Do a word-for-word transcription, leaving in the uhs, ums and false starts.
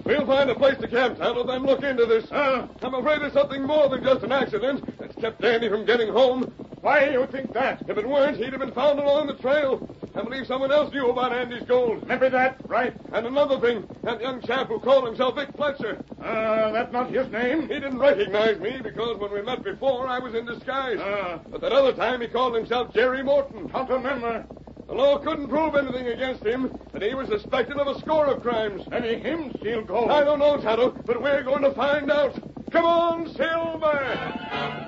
We'll find a place to camp, Tonto, then look into this. Uh, I'm afraid it's something more than just an accident that's kept Danny from getting home. why you think that? If it weren't, he'd have been found along the trail. I believe someone else knew about Andy's gold. Maybe that, right? And another thing, that young chap who called himself Vic Fletcher. Uh, that's not his name. He didn't recognize me because when we met before, I was in disguise. Uh, But that other time, he called himself Jerry Morton. Tonto member. The law couldn't prove anything against him, and he was suspected of a score of crimes. Maybe him steal gold. I don't know, Tonto, but we're going to find out. Come on, Silver!